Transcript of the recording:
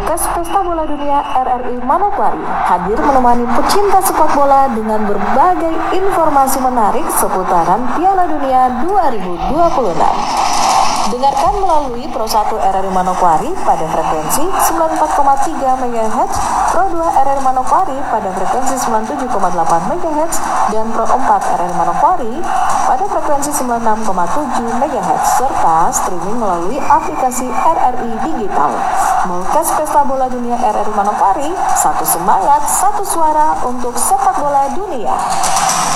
Mulkes Pesta Bola Dunia RRI Manokwari hadir menemani pecinta sepak bola dengan berbagai informasi menarik seputaran Piala Dunia 2026. Dengarkan melalui Pro 1 RRI Manokwari pada frekuensi 94,3 MHz, Pro 2 RRI Manokwari pada frekuensi 97,8 MHz, dan Pro 4 RRI Manokwari pada frekuensi 96,7 MHz, serta streaming melalui aplikasi RRI Digital. Mulkes Pesta Bola Dunia RRI Manokwari, satu semangat, satu suara untuk sepak bola dunia.